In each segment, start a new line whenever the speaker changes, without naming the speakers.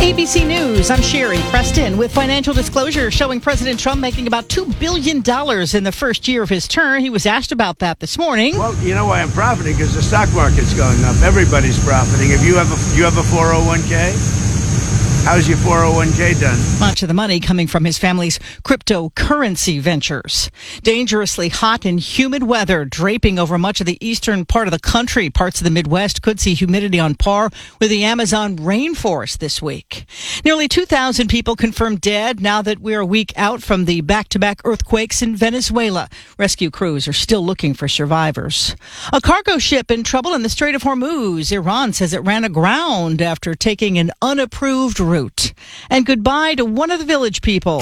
ABC News, I'm Sherry Preston with financial disclosure showing President Trump making about $2 billion in the first year of his term. He was asked about that this morning.
Well, you know why I'm profiting? Because the stock market's going up. Everybody's profiting. If you have a 401k, how's your 401k done?
Much of the money coming from his family's cryptocurrency ventures. Dangerously hot and humid weather draping over much of the eastern part of the country. Parts of the Midwest could see humidity on par with the Amazon rainforest this week. Nearly 2,000 people confirmed dead now that we're a week out from the back-to-back earthquakes in Venezuela. Rescue crews are still looking for survivors. A cargo ship in trouble in the Strait of Hormuz. Iran says it ran aground after taking an unapproved route. And goodbye to one of the Village People.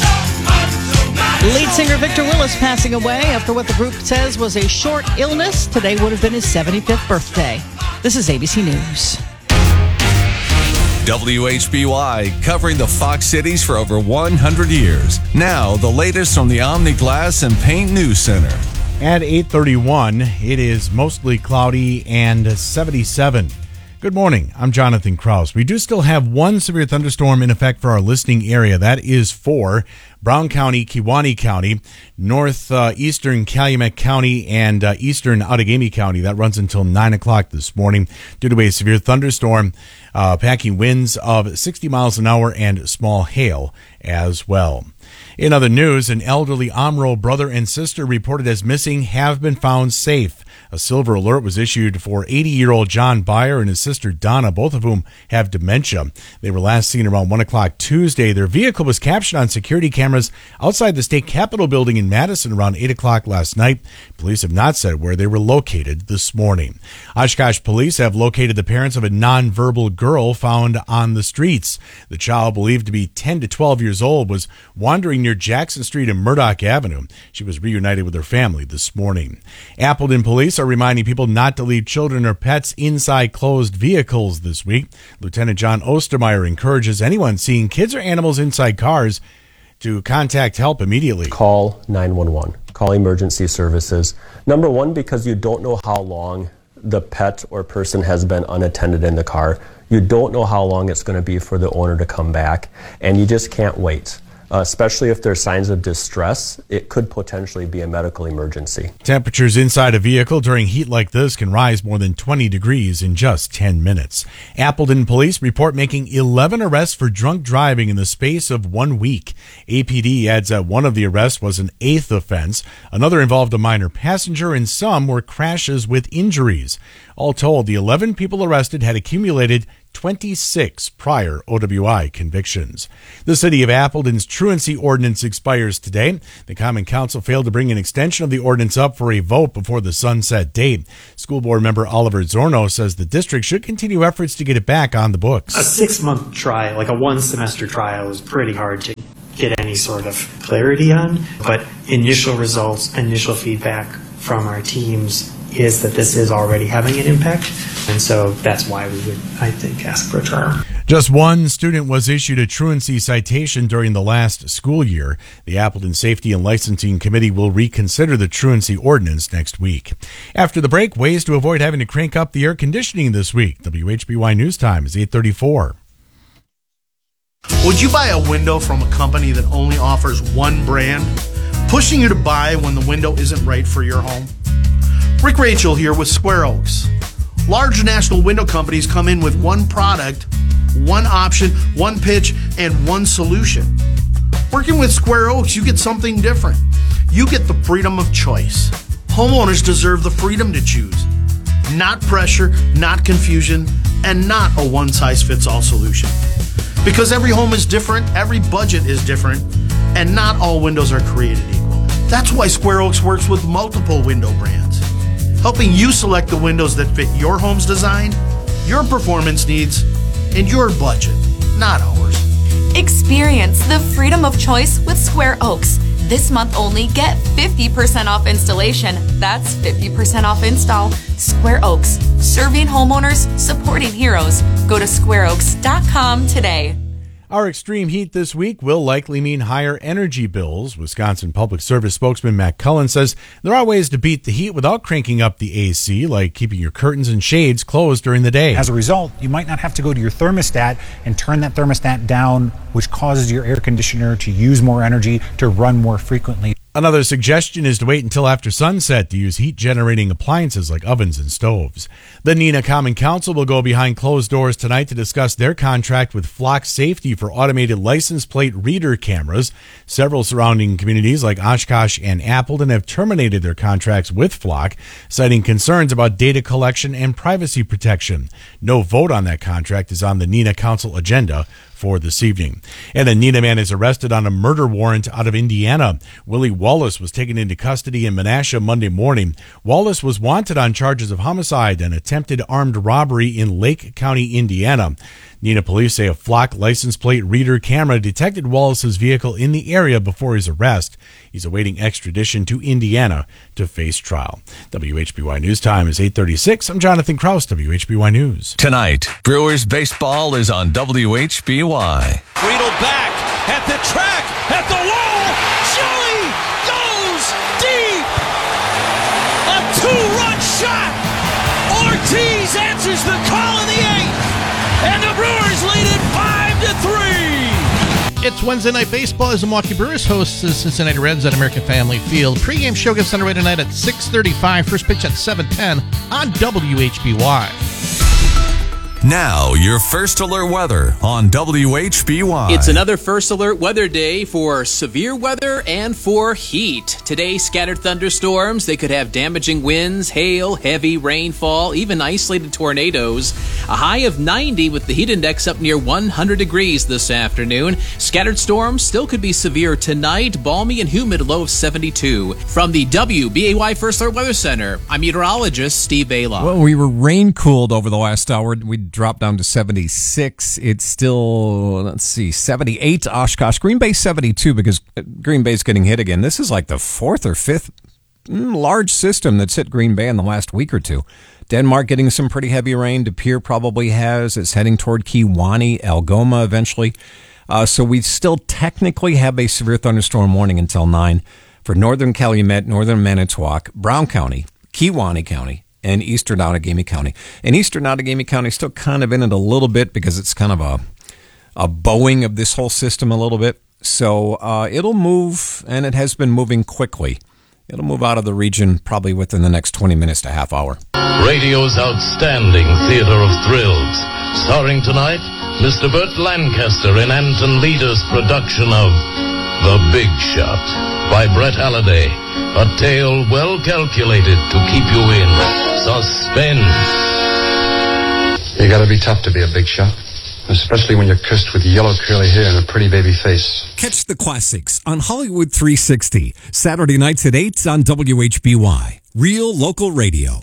Lead singer Victor Willis passing away after what the group says was a short illness. Today would have been his 75th birthday. This is ABC News.
WHBY, covering the Fox cities for over 100 years. Now, the latest from the Omni Glass and Paint News Center.
At 8:31, it is mostly cloudy and 77. Good morning. I'm Jonathan Kraus. We do still have one severe thunderstorm in effect for our listening area. That is for Brown County, Kewaunee County, northeastern Calumet County, and eastern Outagamie County. That runs until 9 o'clock this morning due to a severe thunderstorm, packing winds of 60 miles an hour and small hail as well. In other news, an elderly Omro brother and sister reported as missing have been found safe. A silver alert was issued for 80-year-old John Byer and his sister Donna, both of whom have dementia. They were last seen around 1 o'clock Tuesday. Their vehicle was captured on security cameras outside the state capitol building in Madison around 8 o'clock last night. Police have not said where they were located this morning. Oshkosh police have located the parents of a nonverbal girl found on the streets. The child, believed to be 10 to 12 years old, was wandering near Jackson Street and Murdoch Avenue. She was reunited with her family this morning. Appleton police are reminding people not to leave children or pets inside closed vehicles this week. Lieutenant John Ostermeyer encourages anyone seeing kids or animals inside cars to contact help immediately.
Call 911. Call emergency services. Number one, because you don't know how long the pet or person has been unattended in the car. You don't know how long it's going to be for the owner to come back, and you just can't wait. Especially if there's signs of distress, it could potentially be a medical emergency.
Temperatures inside a vehicle during heat like this can rise more than 20 degrees in just 10 minutes. Appleton police report making 11 arrests for drunk driving in the space of 1 week. APD adds that one of the arrests was an 8th offense. Another involved a minor passenger, and some were crashes with injuries. All told, the 11 people arrested had accumulated 26 prior OWI convictions. The city of Appleton's truancy ordinance expires today. The Common Council failed to bring an extension of the ordinance up for a vote before the sunset date. School board member Oliver Zorno says the district should continue efforts to get it back on the books.
A 6-month trial, like a 1-semester trial, is pretty hard to get any sort of clarity on. But initial results, initial feedback from our teams is that this is already having an impact. And so that's why we would, I think, ask for a trial.
Just one student was issued a truancy citation during the last school year. The Appleton Safety and Licensing Committee will reconsider the truancy ordinance next week. After the break, ways to avoid having to crank up the air conditioning this week. WHBY News Time is 8:34.
Would you buy a window from a company that only offers one brand, pushing you to buy when the window isn't right for your home? Rick Rachel here with Square Oaks. Large national window companies come in with one product, one option, one pitch, and one solution. Working with Square Oaks, you get something different. You get the freedom of choice. Homeowners deserve the freedom to choose. Not pressure, not confusion, and not a one-size-fits-all solution. Because every home is different, every budget is different, and not all windows are created equal. That's why Square Oaks works with multiple window brands, helping you select the windows that fit your home's design, your performance needs, and your budget, not ours.
Experience the freedom of choice with Square Oaks. This month only, get 50% off installation. That's 50% off install. Square Oaks, serving homeowners, supporting heroes. Go to squareoaks.com today.
Our extreme heat this week will likely mean higher energy bills. Wisconsin Public Service spokesman Matt Cullen says there are ways to beat the heat without cranking up the AC, like keeping your curtains and shades closed during the day.
As a result, you might not have to go to your thermostat and turn that thermostat down, which causes your air conditioner to use more energy to run more frequently.
Another suggestion is to wait until after sunset to use heat-generating appliances like ovens and stoves. The Neenah Common Council will go behind closed doors tonight to discuss their contract with Flock Safety for automated license plate reader cameras. Several surrounding communities like Oshkosh and Appleton have terminated their contracts with Flock, citing concerns about data collection and privacy protection. No vote on that contract is on the Neenah Council agenda for this evening. And a Neenah man is arrested on a murder warrant out of Indiana. Willie Wallace was taken into custody in Menasha Monday morning. Wallace was wanted on charges of homicide and attempted armed robbery in Lake County, Indiana. Neenah police say a Flock license plate reader camera detected Wallace's vehicle in the area before his arrest. He's awaiting extradition to Indiana to face trial. WHBY News Time is 8:36. I'm Jonathan Kraus, WHBY News.
Tonight, Brewers baseball is on WHBY.
Friedel back at the track, at the wall. Joey goes deep. A two-run shot. Ortiz answers the call in the eighth. And the Brewers lead it 5-3.
It's Wednesday Night Baseball as the Milwaukee Brewers hosts the Cincinnati Reds at American Family Field. Pre-game show gets underway tonight at 6:35. First pitch at 7:10 on WHBY.
Now, your First Alert weather on WHBY.
It's another First Alert weather day for severe weather and for heat. Today, scattered thunderstorms. They could have damaging winds, hail, heavy rainfall, even isolated tornadoes. A high of 90 with the heat index up near 100 degrees this afternoon. Scattered storms still could be severe tonight. Balmy and humid, low of 72. From the WBAY First Alert Weather Center, I'm meteorologist Steve Bailoff.
Well, we were rain-cooled over the last hour. We dropped down to 76. It's still, 78. Oshkosh. Green Bay 72 because Green Bay's getting hit again. This is like the fourth or fifth large system that's hit Green Bay in the last week or two. Denmark getting some pretty heavy rain. De Pere probably has. It's heading toward Kewaunee, Algoma eventually. So we still technically have a severe thunderstorm warning until 9 for northern Calumet, northern Manitowoc, Brown County, Kewaunee County, and eastern Outagamie County. And eastern Outagamie County is still kind of in it a little bit because it's kind of a bowing of this whole system a little bit. So it'll move, and it has been moving quickly. It'll move out of the region probably within the next 20 minutes to half hour.
Radio's outstanding theater of thrills. Starring tonight, Mr. Burt Lancaster in Anton Leader's production of The Big Shot by Brett Halliday. A tale well calculated to keep you in suspense.
You gotta be tough to be a big shot, especially when you're cursed with yellow curly hair and a pretty baby face.
Catch the classics on Hollywood 360, Saturday nights at 8 on WHBY. Real local radio.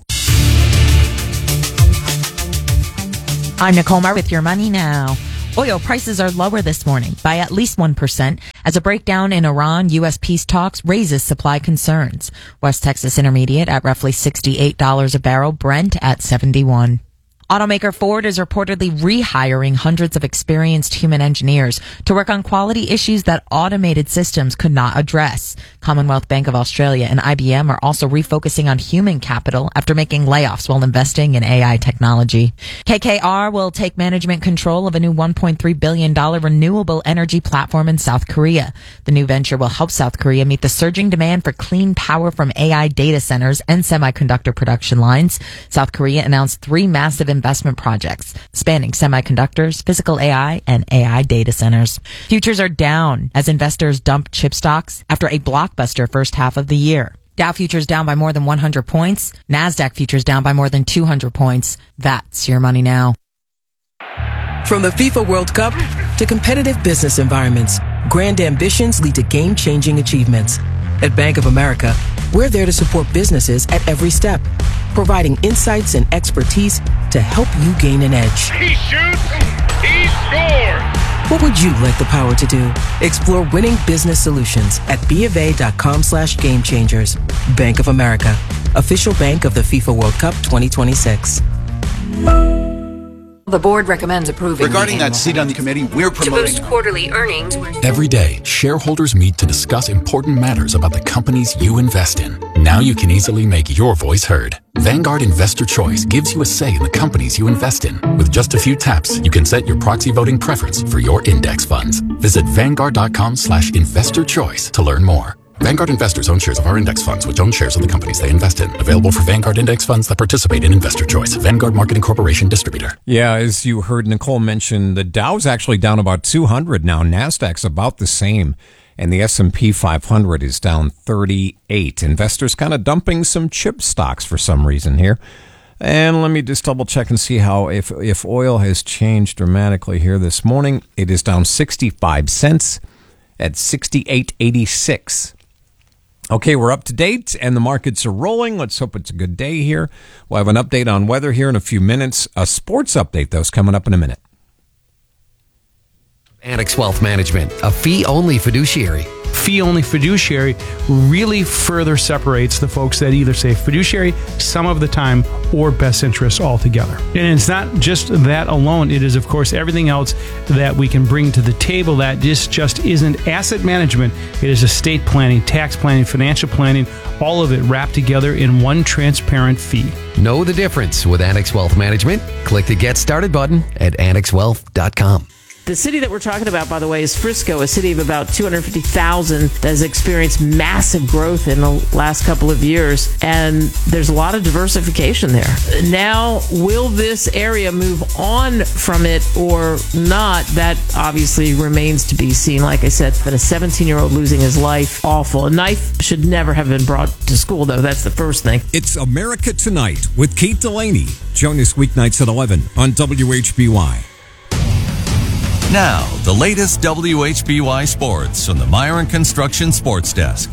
I'm Nicole Marr with Your Money Now. Oil prices are lower this morning by at least 1% as a breakdown in Iran-U.S. peace talks raises supply concerns. West Texas Intermediate at roughly $68 a barrel, Brent at $71. Automaker Ford is reportedly rehiring hundreds of experienced human engineers to work on quality issues that automated systems could not address. Commonwealth Bank of Australia and IBM are also refocusing on human capital after making layoffs while investing in AI technology. KKR will take management control of a new $1.3 billion renewable energy platform in South Korea. The new venture will help South Korea meet the surging demand for clean power from AI data centers and semiconductor production lines. South Korea announced 3 massive investment projects spanning semiconductors, physical AI, and AI data centers. Futures are down as investors dump chip stocks after a blockbuster first half of the year. Dow futures down by more than 100 points. NASDAQ futures down by more than 200 points. That's Your Money Now.
From the FIFA World Cup to competitive business environments, grand ambitions lead to game-changing achievements. At Bank of America, we're there to support businesses at every step, providing insights and expertise to help you gain an edge.
He shoots, he scores!
What would you like the power to do? Explore winning business solutions at BofA.com/gamechangers. Bank of America, official bank of the FIFA World Cup 2026.
The board recommends approving.
Regarding that seat on the committee, we're promoting.
To boost quarterly earnings.
Every day, shareholders meet to discuss important matters about the companies you invest in. Now you can easily make your voice heard. Vanguard Investor Choice gives you a say in the companies you invest in. With just a few taps, you can set your proxy voting preference for your index funds. Visit Vanguard.com/investorchoice to learn more. Vanguard investors own shares of our index funds, which own shares of the companies they invest in. Available for Vanguard index funds that participate in Investor Choice. Vanguard Marketing Corporation distributor.
Yeah, as you heard Nicole mention, the Dow's actually down about 200 now. NASDAQ's about the same. And the S&P 500 is down 38. Investors kind of dumping some chip stocks for some reason here. And let me just double check and see how if oil has changed dramatically here this morning. It is down 65 cents at 68.86. Okay, we're up to date, and the markets are rolling. Let's hope it's a good day here. We'll have an update on weather here in a few minutes. A sports update, though, is coming up in a minute.
Annex Wealth Management, a fee-only fiduciary.
Fee-only fiduciary really further separates the folks that either say fiduciary some of the time or best interest altogether. And it's not just that alone. It is, of course, everything else that we can bring to the table that just isn't asset management. It is estate planning, tax planning, financial planning, all of it wrapped together in one transparent fee.
Know the difference with Annex Wealth Management? Click the Get Started button at annexwealth.com.
The city that we're talking about, by the way, is Frisco, a city of about 250,000 that has experienced massive growth in the last couple of years, and there's a lot of diversification there. Now, will this area move on from it or not? That obviously remains to be seen. Like I said, but a 17-year-old losing his life, awful. A knife should never have been brought to school, though. That's the first thing.
It's America Tonight with Kate Delaney. Join us weeknights at 11 on WHBY.
Now, the latest WHBY sports from the Myron Construction Sports Desk.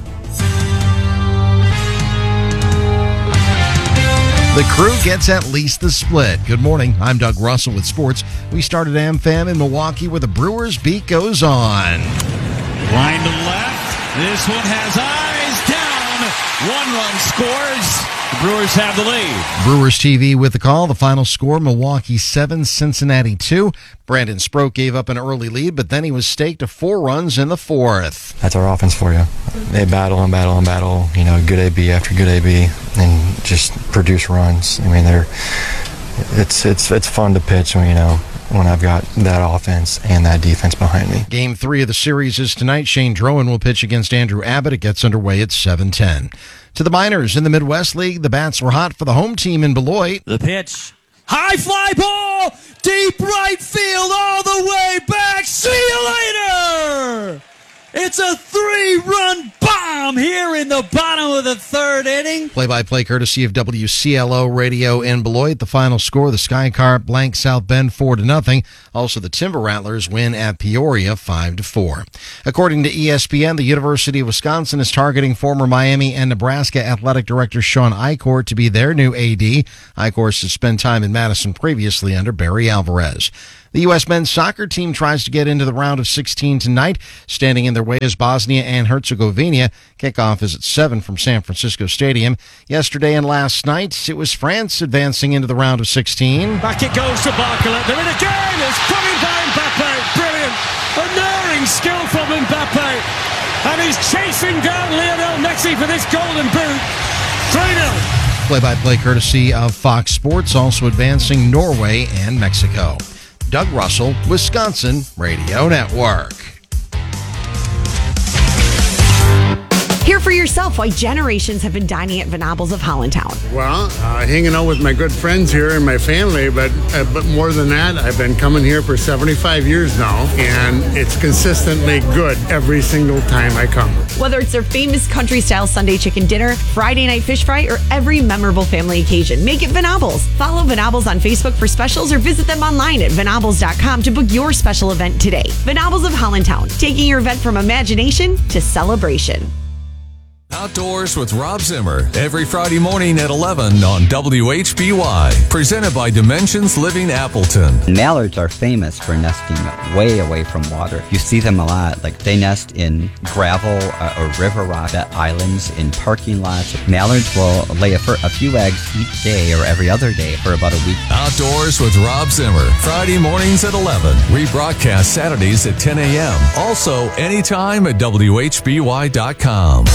The crew gets at least the split. Good morning. I'm Doug Russell with sports. We started AmFam in Milwaukee where the Brewers beat goes on.
Line to left. This one has eyes down. 1 run scores. The Brewers have the lead.
Brewers TV with the call. The final score, Milwaukee 7, Cincinnati 2. Brandon Sproat gave up an early lead, but then he was staked to 4 runs in the 4th.
That's our offense for you. They battle and battle and battle, good AB after good AB, and just produce runs. I mean, it's fun to pitch when I've got that offense and that defense behind me.
Game 3 of the series is tonight. Shane Drowan will pitch against Andrew Abbott. It gets underway at 7:10. To the minors in the Midwest League, the bats were hot for the home team in Beloit.
The pitch. High fly ball! Deep right field all the way back! See you later! It's a 3-run bomb here in the bottom of the 3rd inning.
Play-by-play courtesy of WCLO Radio in Beloit. The final score, the Sky Carp blank South Bend 4-0. Also, the Timber Rattlers win at Peoria 5-4. According to ESPN, the University of Wisconsin is targeting former Miami and Nebraska athletic director Sean Eichort to be their new AD. Eichort has spent time in Madison previously under Barry Alvarez. The U.S. men's soccer team tries to get into the round of 16 tonight. Standing in their way is Bosnia and Herzegovina. Kickoff is at 7 from San Francisco Stadium. Yesterday and last night, it was France advancing into the round of 16.
Back it goes to Barcolet. They're in again. It's coming by Mbappe. Brilliant. Unerring skill from Mbappe. And he's chasing down Lionel Messi for this golden boot. 3-0.
Play-by-play courtesy of Fox Sports, also advancing Norway and Mexico. Doug Russell, Wisconsin Radio Network.
Hear for yourself why generations have been dining at Venables of Hollandtown.
Well, hanging out with my good friends here and my family, but more than that, I've been coming here for 75 years now, and it's consistently good every single time I come.
Whether it's their famous country-style Sunday chicken dinner, Friday night fish fry, or every memorable family occasion, make it Venables. Follow Venables on Facebook for specials or visit them online at venables.com to book your special event today. Venables of Hollandtown, taking your event from imagination to celebration.
Outdoors with Rob Zimmer, every Friday morning at 11 on WHBY. Presented by Dimensions Living Appleton.
Mallards are famous for nesting way away from water. You see them a lot, like they nest in gravel or river rock islands, in parking lots. Mallards will lay a few eggs each day or every other day for about a week.
Outdoors with Rob Zimmer, Friday mornings at 11. Rebroadcast Saturdays at 10 a.m. Also, anytime at WHBY.com.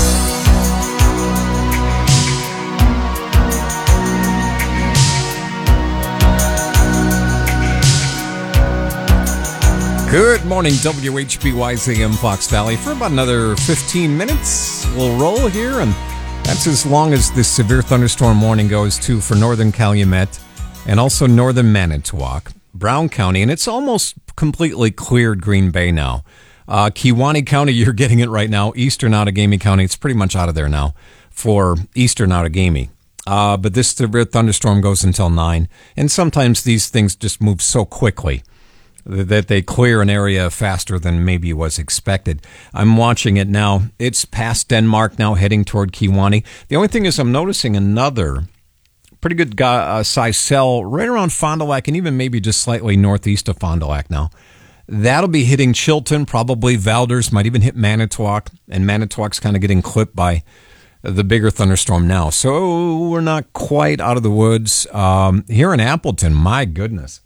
Good morning, WHBY's AM Fox Valley. For about another 15 minutes, we'll roll here, and that's as long as this severe thunderstorm warning goes, too, for northern Calumet and also northern Manitowoc, Brown County, and it's almost completely cleared Green Bay now. Kewaunee County, you're getting it right now. Eastern Outagamie County, it's pretty much out of there now for Eastern Outagamie. But this severe thunderstorm goes until 9, and sometimes these things just move so quickly that they clear an area faster than maybe was expected. I'm watching it now. It's past Denmark now, heading toward Kewaunee. The only thing is I'm noticing another pretty good size cell right around Fond du Lac and even maybe just slightly northeast of Fond du Lac now. That'll be hitting Chilton, probably Valders, might even hit Manitowoc, and Manitowoc's kind of getting clipped by the bigger thunderstorm now. So we're not quite out of the woods. Here in Appleton, my goodness.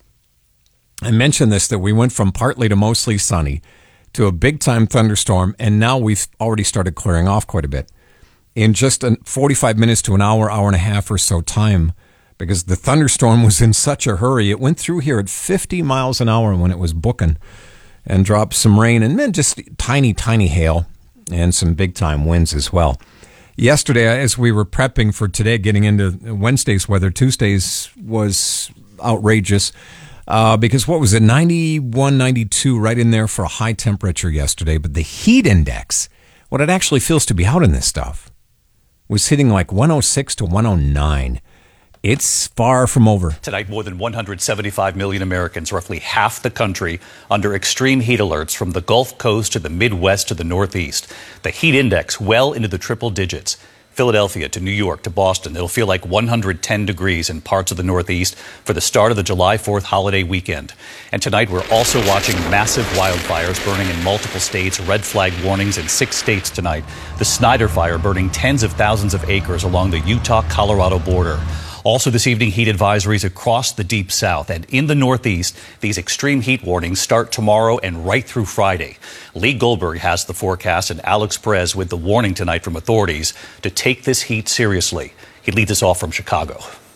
I mentioned this, that we went from partly to mostly sunny to a big-time thunderstorm, and now we've already started clearing off quite a bit. In just 45 minutes to an hour, hour and a half or so time, because the thunderstorm was in such a hurry. It went through here at 50 miles an hour when it was booking and dropped some rain, and then just tiny, tiny hail and some big-time winds as well. Yesterday, as we were prepping for today, getting into Wednesday's weather, Tuesday's was outrageous. Because what was it, 91, 92, right in there for a high temperature yesterday. But the heat index, what it actually feels to be out in this stuff, was hitting like 106 to 109. It's far from over.
Tonight, more than 175 million Americans, roughly half the country, under extreme heat alerts from the Gulf Coast to the Midwest to the Northeast. The heat index well into the triple digits. Philadelphia to New York to Boston, it'll feel like 110 degrees in parts of the Northeast for the start of the July 4th holiday weekend. And tonight, we're also watching massive wildfires burning in multiple states, red flag warnings in 6 states tonight. The Snyder Fire burning tens of thousands of acres along the Utah-Colorado border. Also this evening, heat advisories across the Deep South. And in the Northeast, these extreme heat warnings start tomorrow and right through Friday. Lee Goldberg has the forecast, and Alex Perez with the warning tonight from authorities to take this heat seriously. He leads us off from Chicago.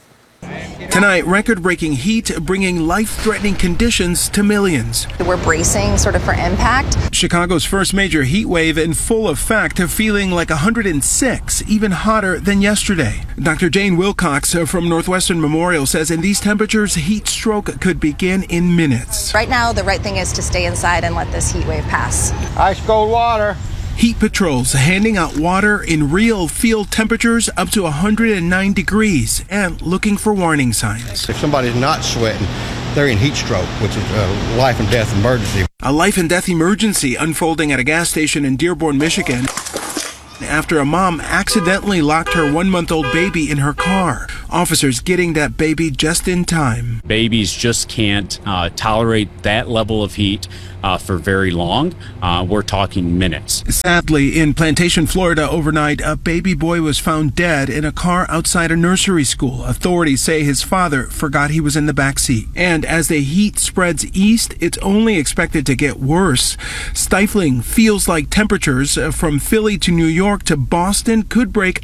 Tonight, record-breaking heat bringing life-threatening conditions to millions.
We're bracing sort of for impact.
Chicago's first major heat wave in full effect, feeling like 106, even hotter than yesterday. Dr. Jane Wilcox from Northwestern Memorial says in these temperatures, heat stroke could begin in minutes.
Right now, the right thing is to stay inside and let this heat wave pass.
Ice cold water. Heat patrols handing out water in real field temperatures up to 109 degrees and looking for warning signs.
If somebody's not sweating, they're in heat stroke, which is a life and death emergency.
A life and death emergency unfolding at a gas station in Dearborn, Michigan, after a mom accidentally locked her 1-month-old baby in her car. Officers getting that baby just in time.
Babies just can't tolerate that level of heat for very long. We're talking minutes.
Sadly, in Plantation, Florida, overnight, a baby boy was found dead in a car outside a nursery school. Authorities say his father forgot he was in the back seat. And as the heat spreads east, it's only expected to get worse. Stifling feels-like temperatures from Philly to New York to Boston could break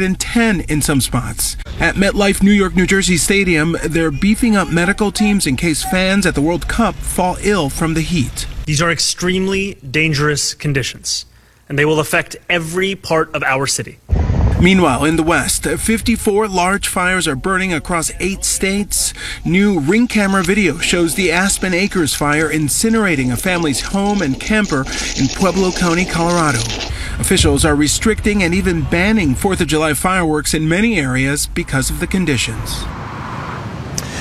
110 in some spots. At MetLife New York, New Jersey Stadium, they're beefing up medical teams in case fans at the World Cup fall ill from the heat.
These are extremely dangerous conditions, and they will affect every part of our city.
Meanwhile, in the West, 54 large fires are burning across 8 states. New Ring camera video shows the Aspen Acres fire incinerating a family's home and camper in Pueblo County, Colorado. Officials are restricting and even banning 4th of July fireworks in many areas because of the conditions.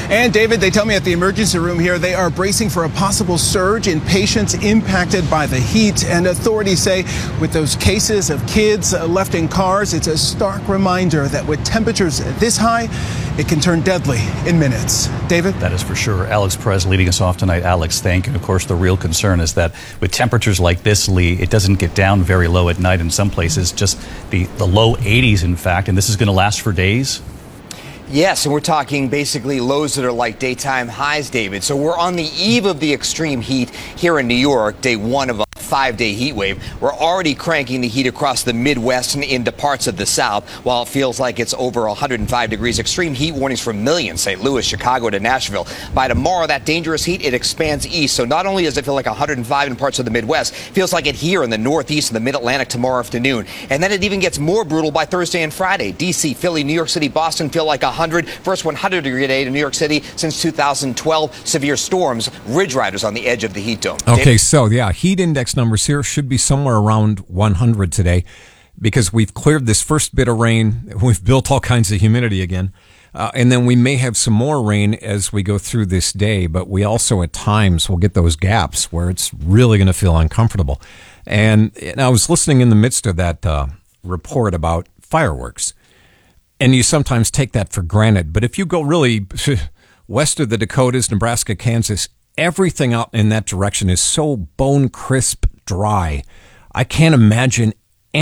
And David, they tell me at the emergency room here, they are bracing for a possible surge in patients impacted by the heat. And authorities say with those cases of kids left in cars, it's a stark reminder that with temperatures this high, it can turn deadly in minutes. David?
That is for sure. Alex Perez leading us off tonight. Alex, thank you. Of course, the real concern is that with temperatures like this, Lee, it doesn't get down very low at night in some places, just the low 80s, in fact, and this is going to last for days.
Yes, and we're talking basically lows that are like daytime highs, David. So we're on the eve of the extreme heat here in New York, day one of a 5-day heat wave. We're already cranking the heat across the Midwest and into parts of the South, while it feels like it's over 105 degrees. Extreme heat warnings for millions, St. Louis, Chicago to Nashville. By tomorrow, that dangerous heat, it expands east. So not only does it feel like 105 in parts of the Midwest, it feels like it here in the Northeast and the Mid-Atlantic tomorrow afternoon. And then it even gets more brutal by Thursday and Friday. D.C., Philly, New York City, Boston feel like 100. First 100-degree day to New York City since 2012. Severe storms, ridge riders on the edge of the heat dome.
Okay,
David?
so yeah, heat index numbers here should be somewhere around 100 today because we've cleared this first bit of rain. We've built all kinds of humidity again. And then we may have some more rain as we go through this day, but we also at times will get those gaps where it's really going to feel uncomfortable. And I was listening in the midst of that report about fireworks. And you sometimes take that for granted. But if you go really west of the Dakotas, Nebraska, Kansas, everything out in that direction is so bone crisp dry. I can't imagine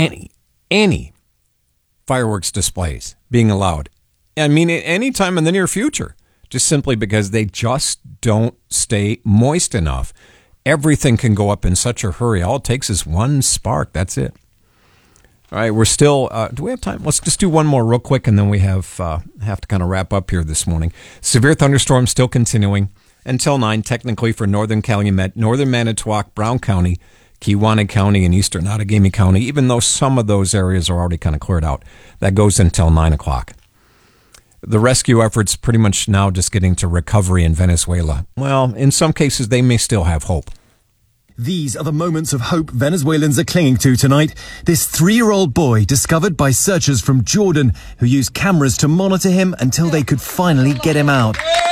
any fireworks displays being allowed. I mean, any time in the near future, just simply because they just don't stay moist enough. Everything can go up in such a hurry. All it takes is one spark. That's it. All right, we're still, do we have time? Let's just do one more real quick, and then we have to kind of wrap up here this morning. Severe thunderstorms still continuing until 9, technically for northern Calumet, northern Manitowoc, Brown County, Kewaunee County, and eastern Outagamie County, even though some of those areas are already kind of cleared out. That goes until 9 o'clock. The rescue efforts pretty much now just getting to recovery in Venezuela. Well, in some cases, they may still have hope.
These are the moments of hope Venezuelans are clinging to tonight. This 3-year-old boy discovered by searchers from Jordan who used cameras to monitor him until they could finally get him out.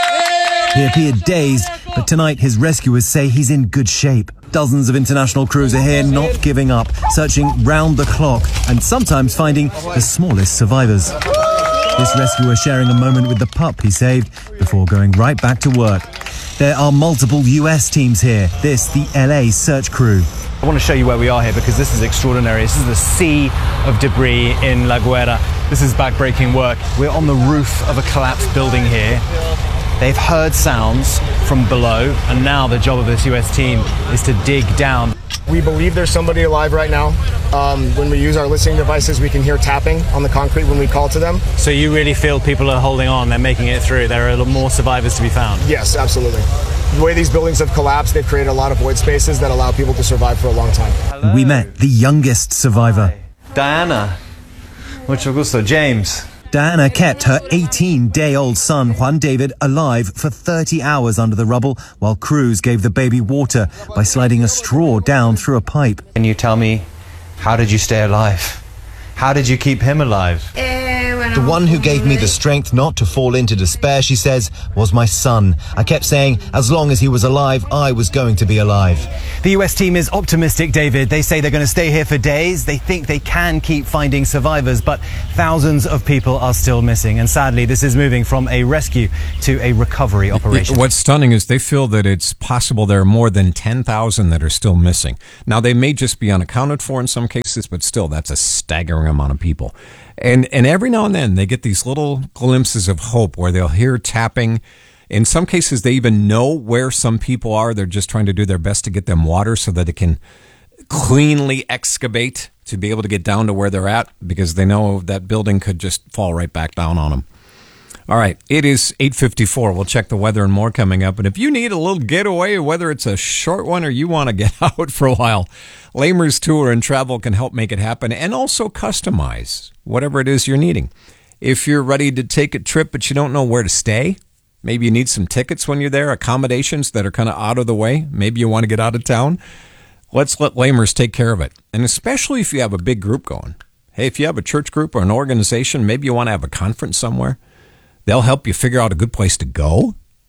He appeared dazed, but tonight his rescuers say he's in good shape. Dozens of international crews are here not giving up, searching round the clock and sometimes finding the smallest survivors. This rescuer sharing a moment with the pup he saved before going right back to work. There are multiple US teams here. This, the LA search crew.
I want to show you where we are here because this is extraordinary. This is the sea of debris in La Guaira. This is backbreaking work. We're on the roof of a collapsed building here. They've heard sounds from below, and now the job of this US team is to dig down.
We believe there's somebody alive right now. When we use our listening devices, we can hear tapping on the concrete when we call to them.
So you really feel people are holding on, they're making it through, there are more survivors to be found?
Yes, absolutely. The way these buildings have collapsed, they've created a lot of void spaces that allow people to survive for a long time.
Hello. We met the youngest survivor.
Hi. Diana. Mucho gusto. James.
Diana kept her 18-day-old son, Juan David, alive for 30 hours under the rubble while crews gave the baby water by sliding a straw down through a pipe.
Can you tell me, how did you stay alive? How did you keep him alive?
The one who gave me the strength not to fall into despair, she says, was my son. I kept saying, as long as he was alive, I was going to be alive.
The US team is optimistic, David. They say they're going to stay here for days. They think they can keep finding survivors, but thousands of people are still missing. And sadly, this is moving from a rescue to a recovery operation.
What's stunning is they feel that it's possible there are more than 10,000 that are still missing. Now, they may just be unaccounted for in some cases, but still, that's a staggering amount of people. And every now and then they get these little glimpses of hope where they'll hear tapping. In some cases, they even know where some people are. They're just trying to do their best to get them water so that they can cleanly excavate to be able to get down to where they're at because they know that building could just fall right back down on them. All right, it is 8:54. We'll check the weather and more coming up. And if you need a little getaway, whether it's a short one or you want to get out for a while, Lamers Tour and Travel can help make it happen and also customize whatever it is you're needing. If you're ready to take a trip but you don't know where to stay, maybe you need some tickets when you're there, accommodations that are kind of out of the way, maybe you want to get out of town, let's let Lamers take care of it. And especially if you have a big group going. Hey, if you have a church group or an organization, maybe you want to have a conference somewhere. They'll help you figure out a good place to go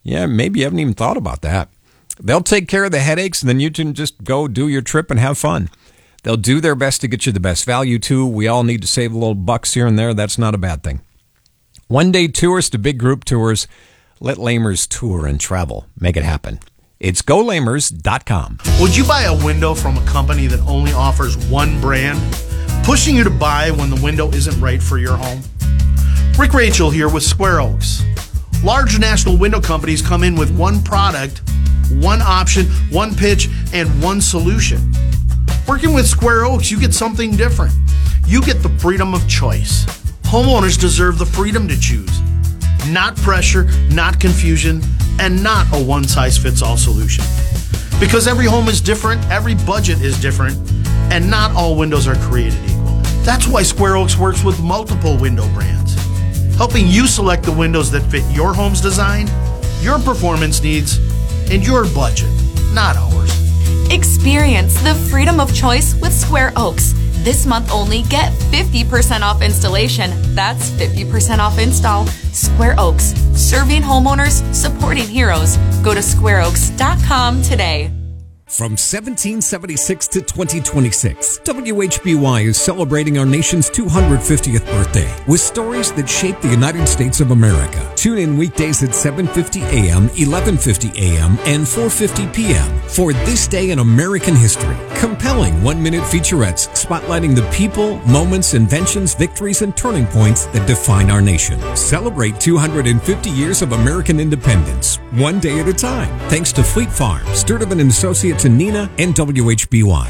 Yeah, maybe you haven't even thought about that. They'll take care of the headaches, and then you can just go do your trip and have fun. They'll do their best to get you the best value, too. We all need to save a little bucks here and there. That's not a bad thing. One-day tours to big group tours. Let Lamers tour and travel. Make it happen. It's golamers.com.
Would you buy a window from a company that only offers one brand, pushing you to buy when the window isn't right for your home? Rick Rachel here with Square Oaks. Large national window companies come in with one product, one option, one pitch, and one solution. Working with Square Oaks, you get something different. You get the freedom of choice. Homeowners deserve the freedom to choose. Not pressure, not confusion, and not a one-size-fits-all solution. Because every home is different, every budget is different, and not all windows are created equal. That's why Square Oaks works with multiple window brands, helping you select the windows that fit your home's design, your performance needs, and your budget, not ours.
Experience the freedom of choice with Square Oaks. This month only, get 50% off installation. That's 50% off install. Square Oaks, serving homeowners, supporting heroes. Go to squareoaks.com today.
From 1776 to 2026, WHBY is celebrating our nation's 250th birthday with stories that shape the United States of America. Tune in weekdays at 7:50 a.m., 11:50 a.m., and 4:50 p.m. for This Day in American History. Compelling one-minute featurettes spotlighting the people, moments, inventions, victories, and turning points that define our nation. Celebrate 250 years of American independence, one day at a time. Thanks to Fleet Farm, Sturtevant & Associates in Neenah, and WHBY.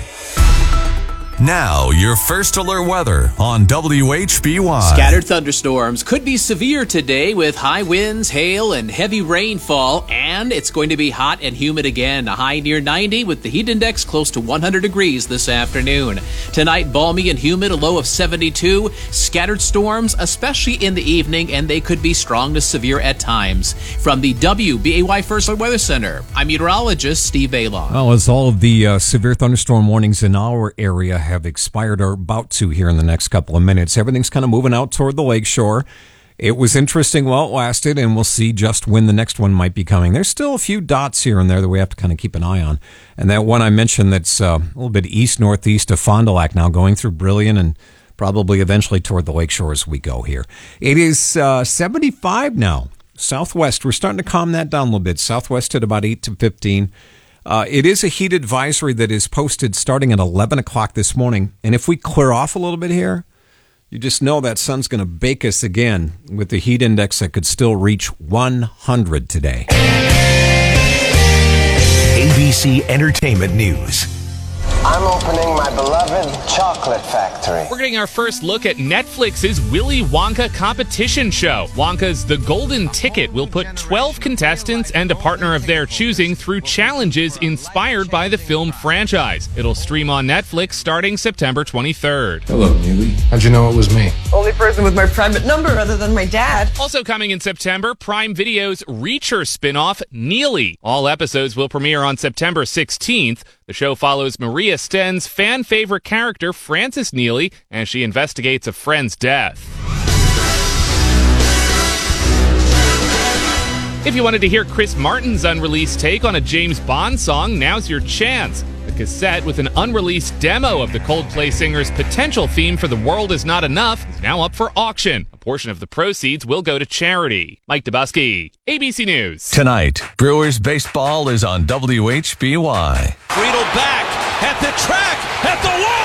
Now, your first alert weather on WHBY.
Scattered thunderstorms could be severe today with high winds, hail, and heavy rainfall, and it's going to be hot and humid again. A high near 90 with the heat index close to 100 degrees this afternoon. Tonight, balmy and humid, a low of 72. Scattered storms, especially in the evening, and they could be strong to severe at times. From the WBAY First Alert Weather Center, I'm meteorologist Steve Baylon.
Well, as all of the severe thunderstorm warnings in our area have expired or about to here in the next couple of minutes, everything's kind of moving out toward the lakeshore. It was interesting while it lasted, and we'll see just when the next one might be coming. There's still a few dots here and there that we have to kind of keep an eye on. And that one I mentioned that's a little bit east-northeast of Fond du Lac now, going through Brillion and probably eventually toward the lakeshore as we go here. It is 75 now. Southwest, we're starting to calm that down a little bit. Southwest at about 8 to 15. It is a heat advisory that is posted starting at 11 o'clock this morning. And if we clear off a little bit here, you just know that sun's going to bake us again with the heat index that could still reach 100 today.
ABC Entertainment News.
I'm opening my beloved chocolate factory.
We're getting our first look at Netflix's Willy Wonka competition show. Wonka's The Golden Ticket will put 12 contestants and a partner of their choosing through challenges inspired by the film franchise. It'll stream on Netflix starting September 23rd.
Hello, Neely. How'd you know it was me?
Only person with my private number other than my dad.
Also coming in September, Prime Video's Reacher spinoff, Neely. All episodes will premiere on September 16th. The show follows Maria Sten's fan-favorite character, Frances Neely, as she investigates a friend's death. If you wanted to hear Chris Martin's unreleased take on a James Bond song, now's your chance. The cassette with an unreleased demo of the Coldplay singer's potential theme for The World Is Not Enough is now up for auction. A portion of the proceeds will go to charity. Mike Dubusky, ABC News.
Tonight, Brewers baseball is on WHBY.
Friedel back at the track, at the wall.